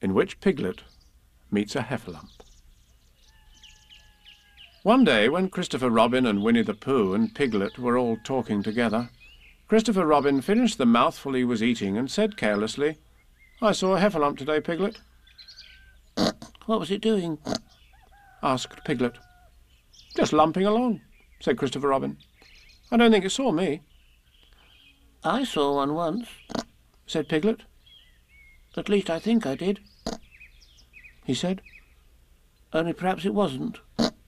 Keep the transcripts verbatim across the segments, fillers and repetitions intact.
in which Piglet meets a heffalump. One day, when Christopher Robin and Winnie the Pooh and Piglet were all talking together, Christopher Robin finished the mouthful he was eating and said carelessly, "I saw a heffalump today, Piglet." "What was it doing?" asked Piglet. "Just lumping along," said Christopher Robin. "I don't think it saw me." "I saw one once," said Piglet. "At least I think I did," he said. "Only perhaps it wasn't."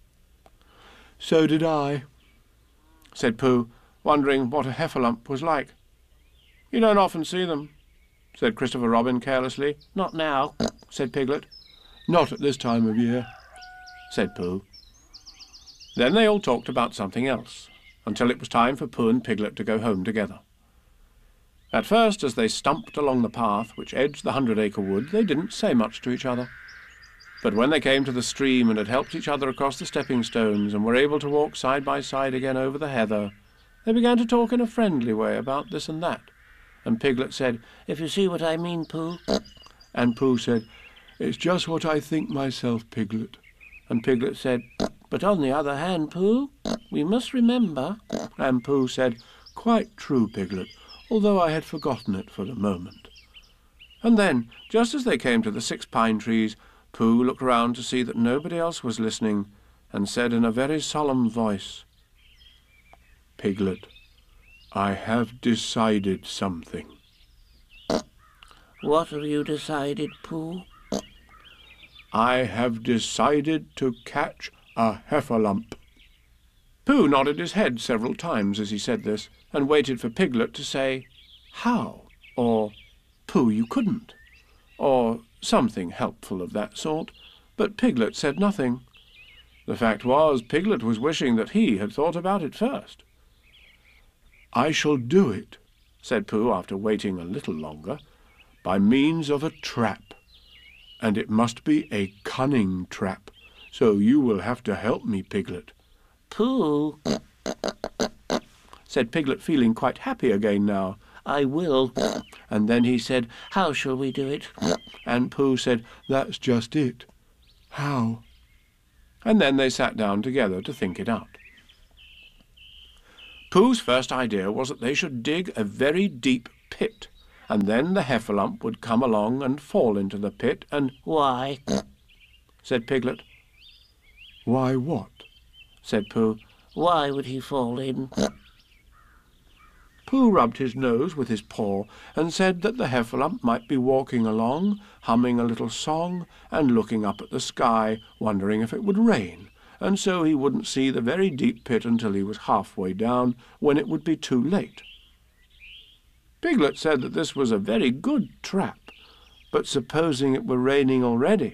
"So did I," said Pooh, wondering what a heffalump was like. "You don't often see them," said Christopher Robin carelessly. "Not now," said Piglet. "Not at this time of year," said Pooh. Then they all talked about something else, until it was time for Pooh and Piglet to go home together. At first, as they stumped along the path which edged the hundred-acre wood, they didn't say much to each other. But when they came to the stream and had helped each other across the stepping stones and were able to walk side by side again over the heather, they began to talk in a friendly way about this and that. And Piglet said, "If you see what I mean, Pooh." And Pooh said, "It's just what I think myself, Piglet." And Piglet said, "But on the other hand, Pooh, we must remember." And Pooh said, "Quite true, Piglet, although I had forgotten it for the moment." And then, just as they came to the six pine trees, Pooh looked round to see that nobody else was listening, and said in a very solemn voice, "Piglet, I have decided something." "What have you decided, Pooh?" "I have decided to catch a heffalump." Pooh nodded his head several times as he said this, and waited for Piglet to say, "How?" or "Pooh, you couldn't," or something helpful of that sort, but Piglet said nothing. The fact was, Piglet was wishing that he had thought about it first. "I shall do it," said Pooh after waiting a little longer, "by means of a trap. And it must be a cunning trap, so you will have to help me, Piglet." "Pooh," said Piglet, feeling quite happy again now. "I will." And then he said, "How shall we do it?" And Pooh said, "That's just it. How?" And then they sat down together to think it out. Pooh's first idea was that they should dig a very deep pit, and then the heffalump would come along and fall into the pit, and— "Why?" said Piglet. "Why what?" said Pooh. "Why would he fall in?" Pooh rubbed his nose with his paw and said that the heffalump might be walking along, humming a little song, and looking up at the sky, wondering if it would rain, and so he wouldn't see the very deep pit until he was halfway down, when it would be too late. Piglet said that this was a very good trap, but supposing it were raining already?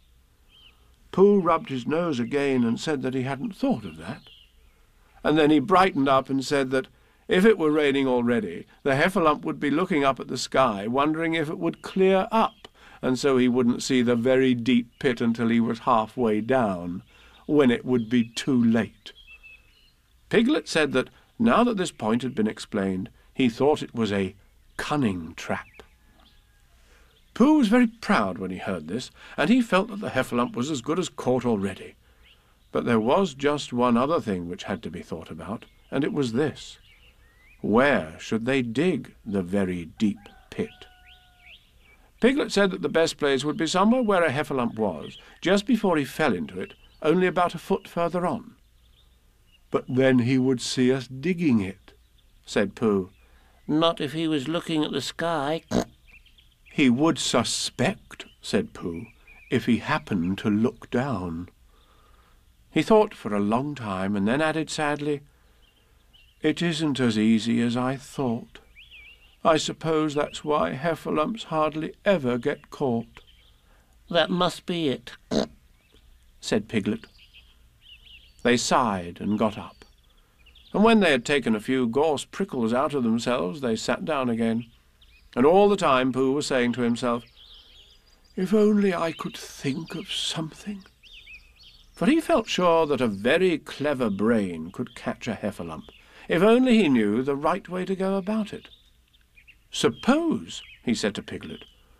Pooh rubbed his nose again and said that he hadn't thought of that. And then he brightened up and said that if it were raining already, the heffalump would be looking up at the sky, wondering if it would clear up, and so he wouldn't see the very deep pit until he was halfway down, when it would be too late. Piglet said that, now that this point had been explained, he thought it was a cunning trap. Pooh was very proud when he heard this, and he felt that the heffalump was as good as caught already. But there was just one other thing which had to be thought about, and it was this. Where should they dig the very deep pit? Piglet said that the best place would be somewhere where a heffalump was, just before he fell into it, only about a foot further on. "But then he would see us digging it," said Pooh. "Not if he was looking at the sky." "He would suspect," said Pooh, "if he happened to look down." He thought for a long time, and then added sadly, "It isn't as easy as I thought. I suppose that's why heffalumps hardly ever get caught." "That must be it," said Piglet. They sighed and got up, and when they had taken a few gorse prickles out of themselves, they sat down again. And all the time Pooh was saying to himself, "If only I could think of something." For he felt sure that a very clever brain could catch a heffalump, if only he knew the right way to go about it. "Suppose," he said to Piglet,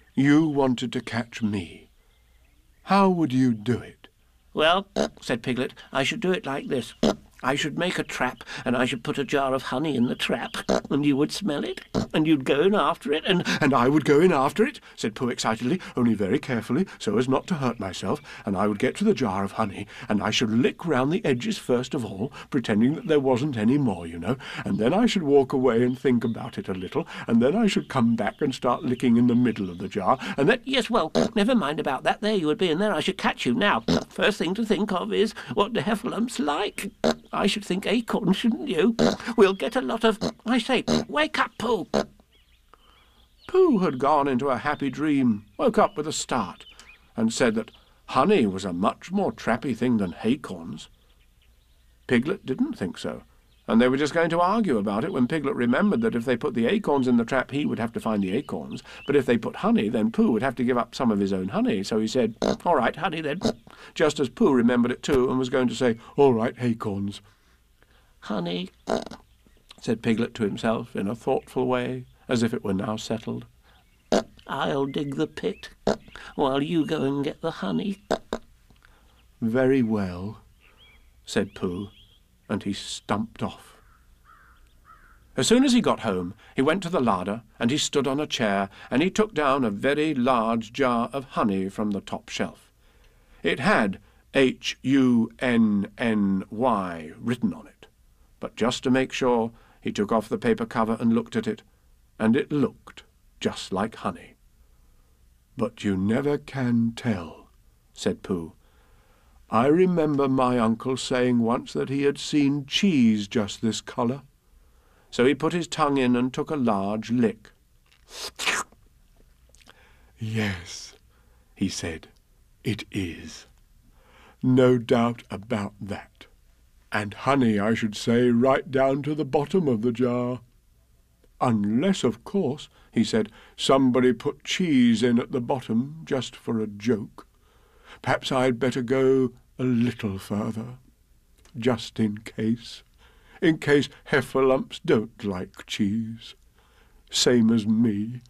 you wanted to catch me. How would you do it?" "Well," said Piglet, "I should do it like this. I should make a trap, and I should put a jar of honey in the trap, and you would smell it, and you'd go in after it, and—" "And I would go in after it," said Pooh excitedly, "only very carefully, so as not to hurt myself, and I would get to the jar of honey, and I should lick round the edges first of all, pretending that there wasn't any more, you know, and then I should walk away and think about it a little, and then I should come back and start licking in the middle of the jar, and then—" "Yes, well, never mind about that. There you would be, and there I should catch you. Now, first thing to think of is what the heffalumps like. I should think acorns, shouldn't you? We'll get a lot of... I say, wake up, Pooh!" Pooh had gone into a happy dream, woke up with a start, and said that honey was a much more trappy thing than acorns. Piglet didn't think so, and they were just going to argue about it when Piglet remembered that if they put the acorns in the trap, he would have to find the acorns, but if they put honey, then Pooh would have to give up some of his own honey. So he said, "All right, honey then," just as Pooh remembered it too, and was going to say, "All right, acorns." "Honey," said Piglet to himself in a thoughtful way, as if it were now settled. "I'll dig the pit while you go and get the honey." "Very well," said Pooh, and he stumped off. As soon as he got home, he went to the larder, and he stood on a chair, and he took down a very large jar of honey from the top shelf. It had H U N N Y written on it, but just to make sure, he took off the paper cover and looked at it, and it looked just like honey. "But you never can tell," said Pooh. "I remember my uncle saying once that he had seen cheese just this colour." So he put his tongue in and took a large lick. "Yes," he said, "it is. No doubt about that. And honey, I should say, right down to the bottom of the jar. Unless, of course," he said, "somebody put cheese in at the bottom just for a joke. Perhaps I'd better go a little further, just in case, in case heffalumps don't like cheese, same as me.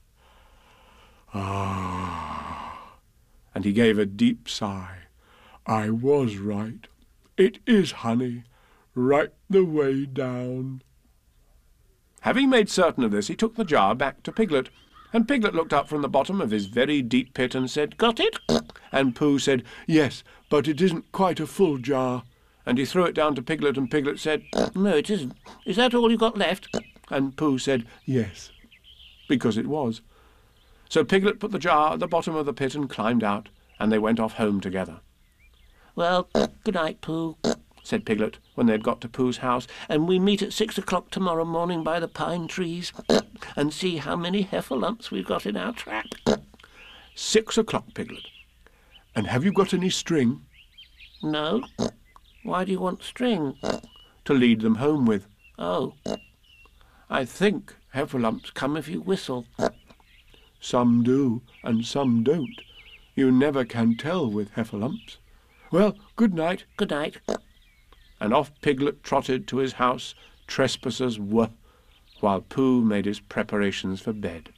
Ah!" And he gave a deep sigh. "I was right. It is honey, right the way down." Having made certain of this, he took the jar back to Piglet, and Piglet looked up from the bottom of his very deep pit and said, "Got it?" And Pooh said, "Yes, but it isn't quite a full jar." And he threw it down to Piglet, and Piglet said, "No, it isn't. Is that all you got left?" And Pooh said, "Yes," because it was. So Piglet put the jar at the bottom of the pit and climbed out, and they went off home together. "Well, good night, Pooh," said Piglet, when they had got to Pooh's house, "and we meet at six o'clock tomorrow morning by the pine trees, and see how many heffalumps we've got in our trap." Six o'clock, Piglet. And have you got any string? "No. Why do you want string?" To lead them home with. "Oh, I think heffalumps come if you whistle." Some do, and some don't. You never can tell with heffalumps. Well, good night. "Good night." And off Piglet trotted to his house, trespassers were, while Pooh made his preparations for bed.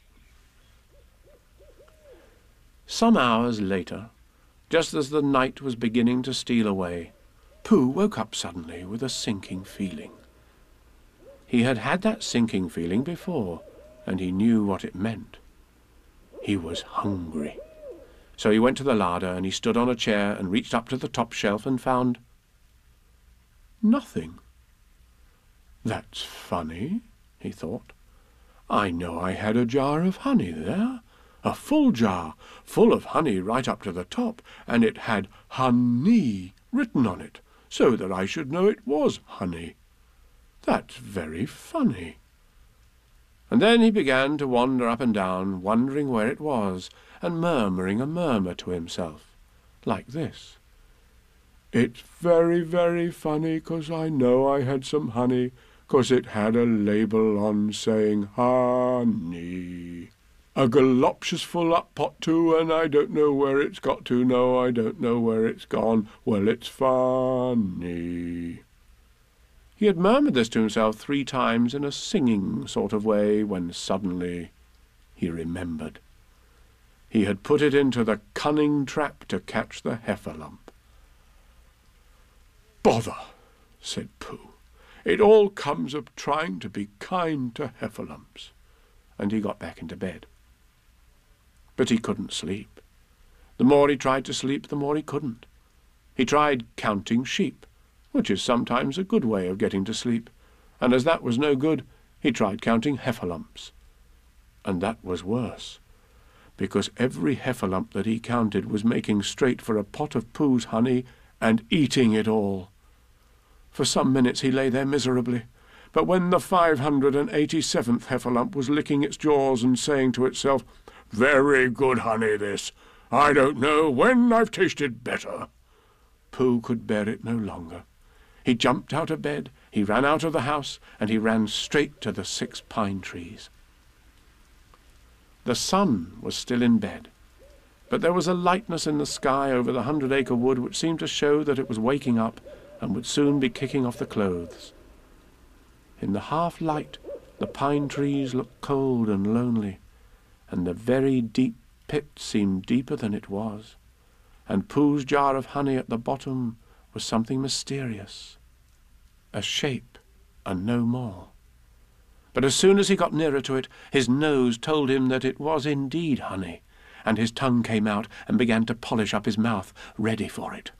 Some hours later, just as the night was beginning to steal away, Pooh woke up suddenly with a sinking feeling. He had had that sinking feeling before, and he knew what it meant. He was hungry. So he went to the larder, and he stood on a chair and reached up to the top shelf and found nothing. "That's funny," he thought. "I know I had a jar of honey there, a full jar, full of honey right up to the top, and it had honey written on it, so that I should know it was honey. That's very funny." And then he began to wander up and down, wondering where it was, and murmuring a murmur to himself, like this. "It's very, very funny, 'cause I know I had some honey, 'cause it had a label on saying honey. A galoptious full up pot too, and I don't know where it's got to, no, I don't know where it's gone. Well, it's funny." He had murmured this to himself three times in a singing sort of way, when suddenly he remembered. He had put it into the cunning trap to catch the Heffalump. "Bother," said Pooh. "It all comes of trying to be kind to Heffalumps." And he got back into bed. But he couldn't sleep. The more he tried to sleep, the more he couldn't. He tried counting sheep, which is sometimes a good way of getting to sleep, and as that was no good, he tried counting Heffalumps. And that was worse, because every Heffalump that he counted was making straight for a pot of Pooh's honey and eating it all. For some minutes he lay there miserably, but when the five hundred and eighty-seventh Heffalump was licking its jaws and saying to itself, "Very good honey this, I don't know when I've tasted better," Pooh could bear it no longer. He jumped out of bed, he ran out of the house, and he ran straight to the six pine trees. The sun was still in bed, but there was a lightness in the sky over the hundred-acre wood which seemed to show that it was waking up and would soon be kicking off the clothes. In the half-light, the pine trees looked cold and lonely, and the very deep pit seemed deeper than it was, and Pooh's jar of honey at the bottom was something mysterious, a shape and no more. But as soon as he got nearer to it, his nose told him that it was indeed honey, and his tongue came out and began to polish up his mouth, ready for it.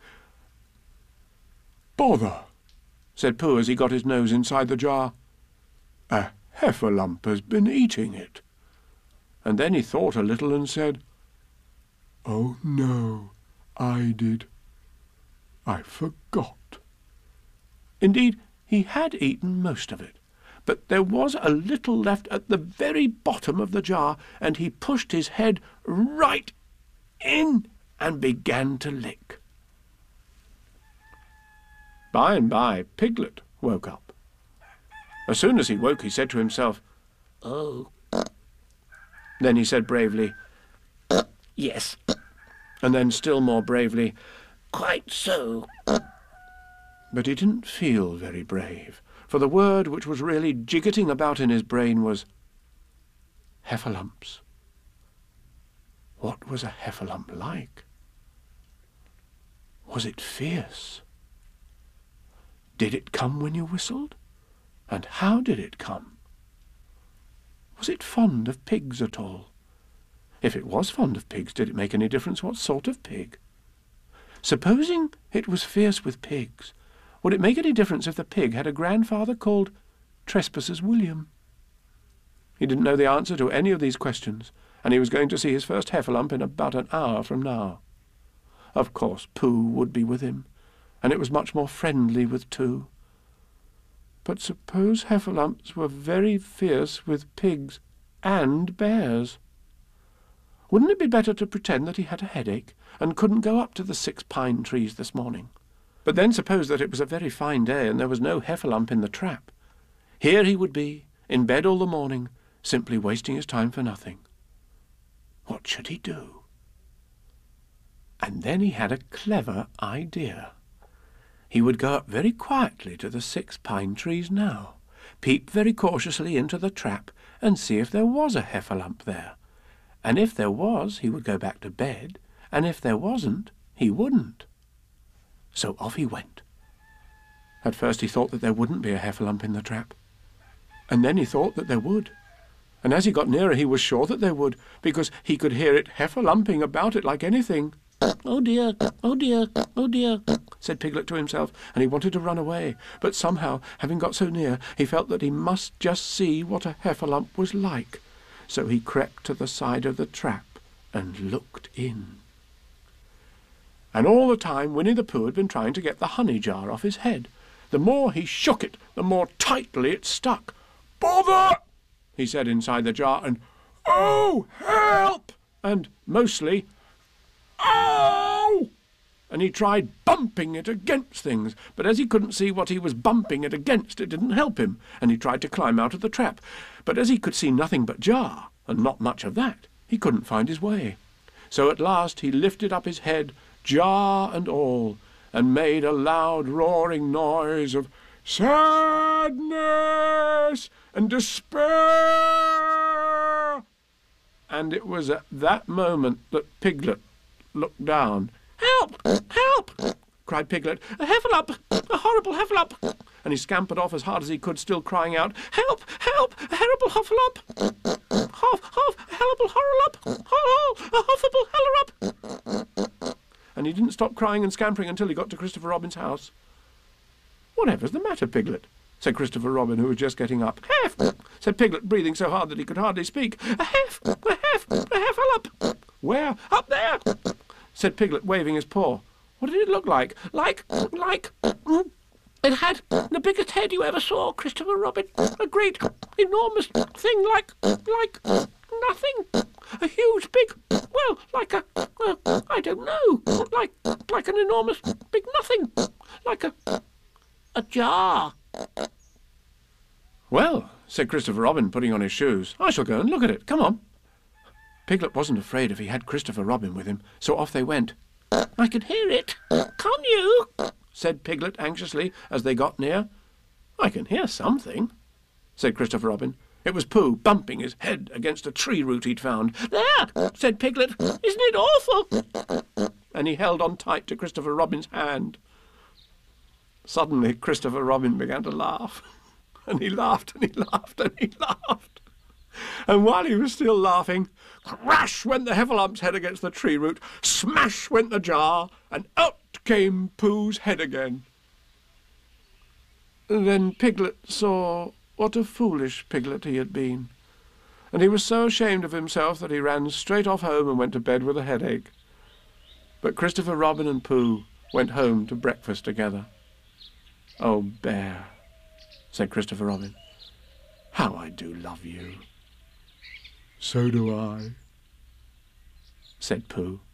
"Bother," said Pooh as he got his nose inside the jar. "A Heffalump has been eating it." And then he thought a little and said, "Oh no, I did. I forgot." Indeed, he had eaten most of it, but there was a little left at the very bottom of the jar, and he pushed his head right in and began to lick. By and by, Piglet woke up. As soon as he woke, he said to himself, "Oh." Then he said bravely, "Yes." And then still more bravely, "Quite so." But he didn't feel very brave, for the word which was really jiggetting about in his brain was Heffalumps. What was a Heffalump like? Was it fierce? Did it come when you whistled? And how did it come? Was it fond of pigs at all? If it was fond of pigs, did it make any difference what sort of pig? Supposing it was fierce with pigs, would it make any difference if the pig had a grandfather called Trespassers William? He didn't know the answer to any of these questions, and he was going to see his first Heffalump in about an hour from now. Of course, Pooh would be with him, and it was much more friendly with two. But suppose Heffalumps were very fierce with pigs and bears? Wouldn't it be better to pretend that he had a headache and couldn't go up to the six pine trees this morning? But then suppose that it was a very fine day and there was no Heffalump in the trap. Here he would be, in bed all the morning, simply wasting his time for nothing. What should he do? And then he had a clever idea. He would go up very quietly to the six pine trees now, peep very cautiously into the trap, and see if there was a Heffalump there. And if there was, he would go back to bed, and if there wasn't, he wouldn't. So off he went. At first he thought that there wouldn't be a Heffalump in the trap, and then he thought that there would. And as he got nearer, he was sure that there would, because he could hear it Heffalumping about it like anything. "Oh dear, oh dear, oh dear," said Piglet to himself, and he wanted to run away. But somehow, having got so near, he felt that he must just see what a Heffalump was like. So he crept to the side of the trap and looked in. And all the time Winnie the Pooh had been trying to get the honey jar off his head. The more he shook it, the more tightly it stuck. "Bother!" he said inside the jar, and "Oh, help!" and mostly "Oh!" And he tried bumping it against things, but as he couldn't see what he was bumping it against, it didn't help him, and he tried to climb out of the trap. But as he could see nothing but jar, and not much of that, he couldn't find his way. So at last he lifted up his head, jar and all, and made a loud roaring noise of sadness and despair. And it was at that moment that Piglet looked down. "Help! Help!" cried Piglet. "A Heffalump! A horrible Heffalump!" And he scampered off as hard as he could, still crying out, "Help! Help! A horrible Huffalump! Huff! Huff! A horrible Horrorlump! Ho! Ho! A Huffable Hellerump!" And he didn't stop crying and scampering until he got to Christopher Robin's house. "Whatever's the matter, Piglet?" said Christopher Robin, who was just getting up. "Heff!" said Piglet, breathing so hard that he could hardly speak. "A Heff! A Heff! A Heffalump!" "Where?" "Up there!" said Piglet, waving his paw. What did it look like? Like, like, it had the biggest head you ever saw, Christopher Robin. A great, enormous thing like, like nothing. A huge, big, well, like a, uh, I don't know, like, like an enormous, big nothing. Like a, a jar." "Well," said Christopher Robin, putting on his shoes, "I shall go and look at it. Come on." Piglet wasn't afraid if he had Christopher Robin with him, so off they went. "I can hear it. Can't you?" said Piglet anxiously as they got near. "I can hear something," said Christopher Robin. It was Pooh bumping his head against a tree root he'd found. "There," said Piglet. "Isn't it awful?" And he held on tight to Christopher Robin's hand. Suddenly Christopher Robin began to laugh. And he laughed and he laughed and he laughed. And while he was still laughing, crash went the Heffalump's head against the tree root, smash went the jar, and out came Pooh's head again. Then Piglet saw what a foolish Piglet he had been, and he was so ashamed of himself that he ran straight off home and went to bed with a headache. But Christopher Robin and Pooh went home to breakfast together. "Oh, Bear," said Christopher Robin, "how I do love you." "So do I," said Pooh.